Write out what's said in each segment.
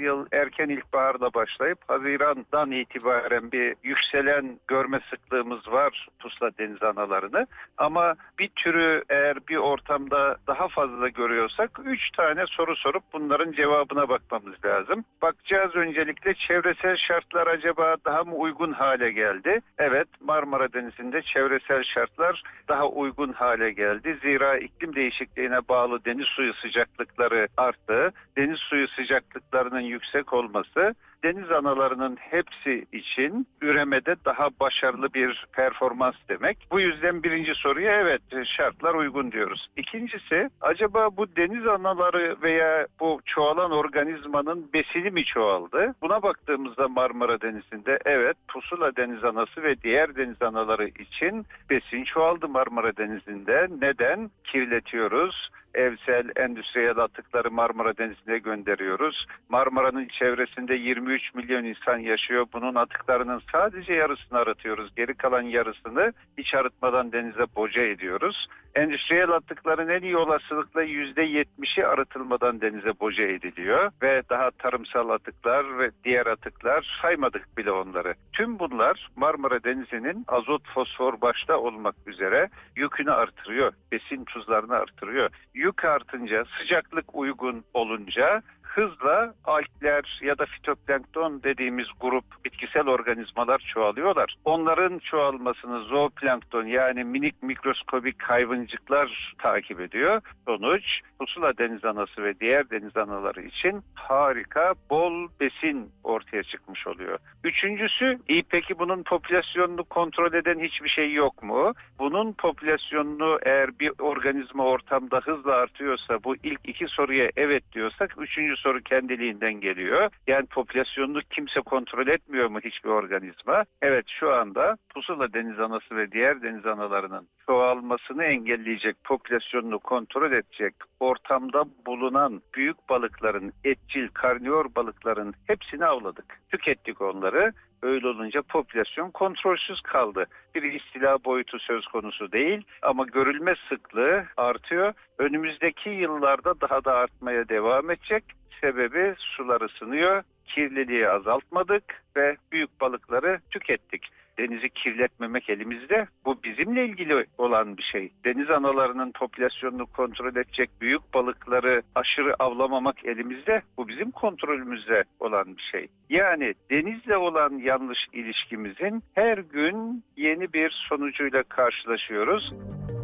yıl erken ilkbaharla başlayıp Haziran'dan itibaren bir yükselen görme sıklığımız var pusula deniz analarını. Ama bir türü eğer bir ortamda daha fazla görüyorsak 3 tane soru sorup bunların cevabına bakmamız lazım. Bakacağız öncelikle çevresel şartlar acaba daha mı uygun hale geldi? Evet, Marmara Denizi'nde çevresel şartlar daha uygun hale geldi. Zira iklim değişikliğine bağlı deniz suyu sıcaklıkları arttı. Deniz suyu sıcaklıklarının yüksek olması deniz analarının hepsi için üremede daha başarılı bir performans demek. Bu yüzden birinci soruya evet şartlar uygun diyoruz. İkincisi acaba bu deniz anaları veya bu çoğalan organizmanın besini mi çoğaldı? Buna baktığımızda Marmara Denizi'nde evet pusula deniz anası ve diğer deniz anaları için besin çoğaldı Marmara Denizi'nde. Neden? Kirletiyoruz. Evsel, endüstriyel atıkları Marmara Denizi'ne gönderiyoruz. Marmara'nın çevresinde 23 milyon insan yaşıyor. Bunun atıklarının sadece yarısını arıtıyoruz. Geri kalan yarısını hiç arıtmadan denize boca ediyoruz. Endüstriyel atıkların en iyi olasılıkla %70'i arıtılmadan denize boca ediliyor. Ve daha tarımsal atıklar ve diğer atıklar saymadık bile onları. Tüm bunlar Marmara Denizi'nin azot, fosfor başta olmak üzere yükünü artırıyor. Besin tuzlarını artırıyor. Yük artınca, sıcaklık uygun olunca hızla algler ya da fitoplankton dediğimiz grup bitkisel organizmalar çoğalıyorlar. Onların çoğalmasını zooplankton yani minik mikroskobik hayvancıklar takip ediyor. Sonuç pusula deniz anası ve diğer deniz anaları için harika bol besin ortaya çıkmış oluyor. Üçüncüsü peki bunun popülasyonunu kontrol eden hiçbir şey yok mu? Bunun popülasyonunu eğer bir organizma ortamda hızla artıyorsa bu ilk iki soruya evet diyorsak üçüncü soru kendiliğinden geliyor. Yani popülasyonunu kimse kontrol etmiyor mu hiçbir organizma? Evet şu anda pusula deniz anası ve diğer deniz analarının çoğalmasını engelleyecek, popülasyonunu kontrol edecek ortamda bulunan büyük balıkların, etçil, karnivor balıkların hepsini avladık. Tükettik onları. Öyle olunca popülasyon kontrolsüz kaldı. Bir istila boyutu söz konusu değil ama görülme sıklığı artıyor. Önümüzdeki yıllarda daha da artmaya devam edecek. Sebebi sular ısınıyor, kirliliği azaltmadık ve büyük balıkları tükettik. Denizi kirletmemek elimizde. Bu bizimle ilgili olan bir şey. Deniz analarının popülasyonunu kontrol edecek büyük balıkları aşırı avlamamak elimizde. Bu bizim kontrolümüzde olan bir şey. Yani denizle olan yanlış ilişkimizin her gün yeni bir sonucuyla karşılaşıyoruz.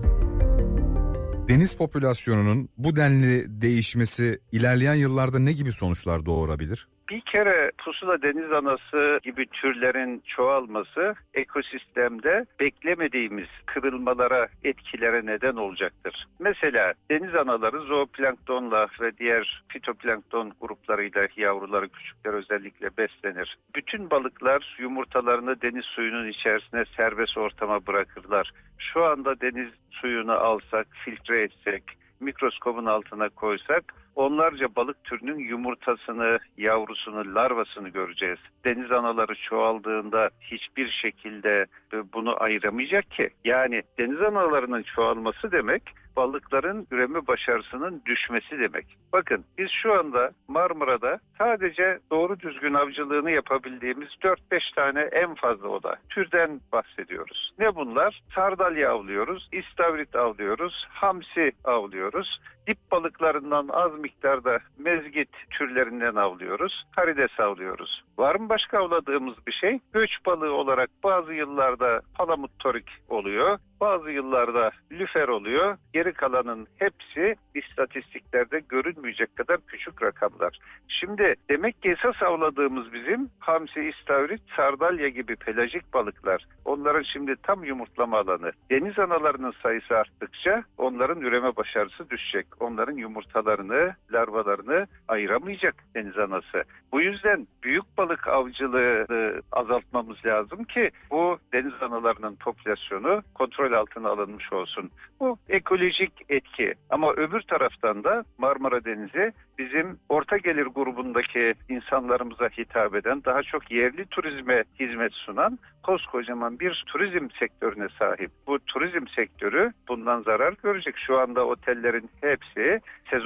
Deniz popülasyonunun bu denli değişmesi ilerleyen yıllarda ne gibi sonuçlar doğurabilir? Bir kere pusula deniz anası gibi türlerin çoğalması ekosistemde beklemediğimiz kırılmalara, etkilere neden olacaktır. Mesela deniz anaları zooplanktonla ve diğer fitoplankton gruplarıyla yavruları, küçükler özellikle beslenir. Bütün balıklar yumurtalarını deniz suyunun içerisine serbest ortama bırakırlar. Şu anda deniz suyunu alsak, filtre etsek, mikroskobun altına koysak onlarca balık türünün yumurtasını, yavrusunu, larvasını göreceğiz. Deniz anaları çoğaldığında hiçbir şekilde bunu ayıramayacak ki. Yani deniz analarının çoğalması demek balıkların üreme başarısının düşmesi demek. Bakın biz şu anda Marmara'da sadece doğru düzgün avcılığını yapabildiğimiz 4-5 tane en fazla oda türden bahsediyoruz. Ne bunlar? Sardalya avlıyoruz, istavrit avlıyoruz, hamsi avlıyoruz. Dip balıklarından az miktarda mezgit türlerinden avlıyoruz, karides avlıyoruz. Var mı başka avladığımız bir şey? Göç balığı olarak bazı yıllarda palamut torik oluyor, bazı yıllarda lüfer oluyor. Geri kalanın hepsi istatistiklerde görünmeyecek kadar küçük rakamlar. Şimdi demek ki esas avladığımız bizim hamsi, istavrit, sardalya gibi pelajik balıklar. Onların şimdi tam yumurtlama alanı. Deniz analarının sayısı arttıkça onların üreme başarısı düşecek. Onların yumurtalarını, larvalarını ayıramayacak deniz anası. Bu yüzden büyük balık avcılığını azaltmamız lazım ki bu deniz analarının popülasyonu kontrol altına alınmış olsun. Bu ekolojik etki. Ama öbür taraftan da Marmara Denizi bizim orta gelir grubundaki insanlarımıza hitap eden, daha çok yerli turizme hizmet sunan koskocaman bir turizm sektörüne sahip. Bu turizm sektörü bundan zarar görecek. Şu anda otellerin hepsi sezon başladı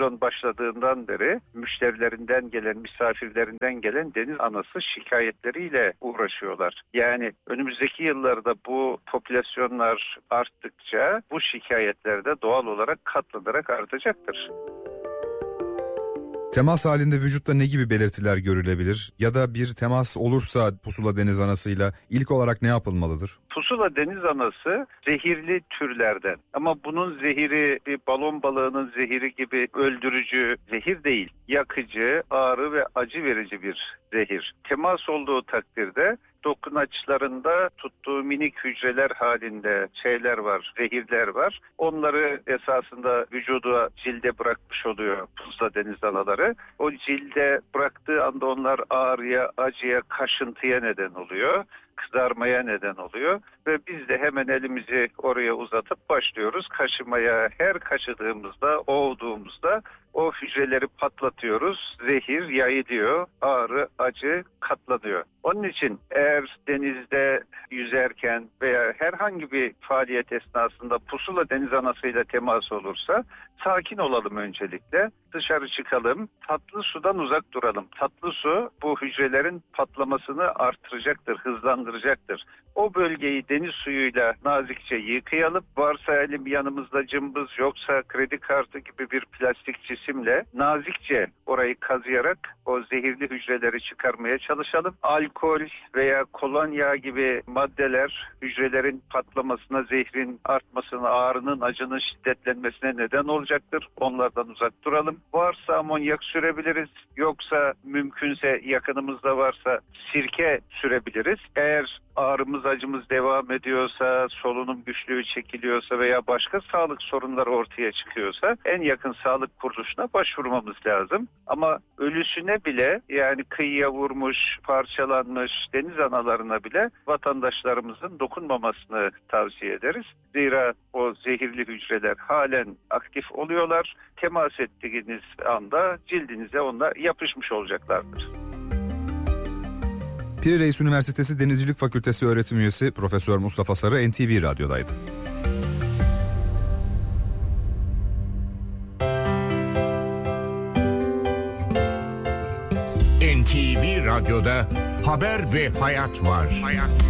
başladığından beri müşterilerinden gelen, misafirlerinden gelen deniz anası şikayetleriyle uğraşıyorlar. Yani önümüzdeki yıllarda bu popülasyonlar arttıkça bu şikayetler de doğal olarak katlanarak artacaktır. Temas halinde vücutta ne gibi belirtiler görülebilir? Ya da bir temas olursa pusula deniz anasıyla ilk olarak ne yapılmalıdır? Pusula deniz anası zehirli türlerden ama bunun zehiri bir balon balığının zehiri gibi öldürücü zehir değil. Yakıcı, ağrı ve acı verici bir zehir. Temas olduğu takdirde dokunaçlarında tuttuğu minik hücreler halinde şeyler var, zehirler var. Onları esasında vücuda, cilde bırakmış oluyor pusula deniz anaları. O cilde bıraktığı anda onlar ağrıya, acıya, kaşıntıya neden oluyor. Kızarmaya neden oluyor ve biz de hemen elimizi oraya uzatıp başlıyoruz kaşımaya. Her kaşıdığımızda, ovduğumuzda o hücreleri patlatıyoruz. Zehir yayılıyor, ağrı, acı katlanıyor. Onun için eğer denizde yüzerken veya herhangi bir faaliyet esnasında pusula deniz anasıyla temas olursa sakin olalım öncelikle. Dışarı çıkalım, tatlı sudan uzak duralım. Tatlı su bu hücrelerin patlamasını artıracaktır, hızlandıracaktır. O bölgeyi deniz suyuyla nazikçe yıkayalım. Varsa elim yanımızda cımbız yoksa kredi kartı gibi bir plastik cisimle nazikçe orayı kazıyarak o zehirli hücreleri çıkarmaya çalışalım. Alkol veya kolonya gibi maddeler hücrelerin patlamasına, zehrin artmasına, ağrının, acının şiddetlenmesine neden olacaktır. Onlardan uzak duralım. Varsa amonyak sürebiliriz. Yoksa mümkünse yakınımızda varsa sirke sürebiliriz. Eğer ağrımız, acımız devam ediyorsa, solunum güçlüğü çekiliyorsa veya başka sağlık sorunları ortaya çıkıyorsa en yakın sağlık kuruluşuna başvurmamız lazım. Ama ölüsüne bile yani kıyıya vurmuş, parçalanmış deniz analarına bile vatandaşlarımızın dokunmamasını tavsiye ederiz. Zira o zehirli hücreler halen aktif oluyorlar. Temas ettiğiniz anda cildinize onlar yapışmış olacaklardır. Piri Reis Üniversitesi Denizcilik Fakültesi öğretim üyesi Profesör Mustafa Sarı NTV Radyo'daydı. NTV Radyo'da haber ve hayat var.